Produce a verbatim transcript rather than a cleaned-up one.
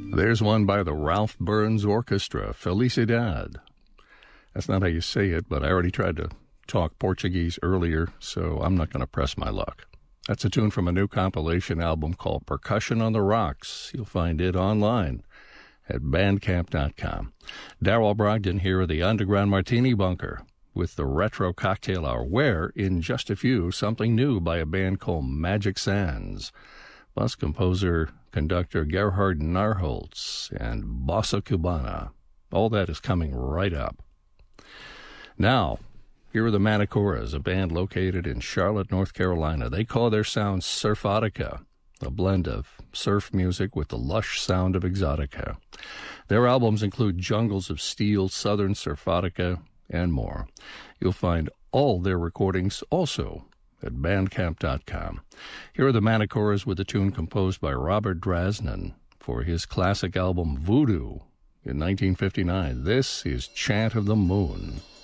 There's one by the Ralph Burns Orchestra, Felicidad. That's not how you say it, but I already tried to talk Portuguese earlier, so I'm not going to press my luck. That's a tune from a new compilation album called Percussion on the Rocks. You'll find it online at bandcamp dot com. Darrell Brogdon here at the Underground Martini Bunker with the Retro Cocktail Hour, where, in just a few, something new by a band called Magic Sands. Plus composer, conductor Gerhard Narholz and Bossa Cubana. All that is coming right up. Now, here are the Manicoras, a band located in Charlotte, North Carolina. They call their sound Surfotica, a blend of surf music with the lush sound of exotica. Their albums include Jungles of Steel, Southern Surfotica, and more. You'll find all their recordings also at bandcamp dot com. Here are the Manicoras with a tune composed by Robert Drasnin for his classic album Voodoo in nineteen fifty-nine. This is Chant of the Moon.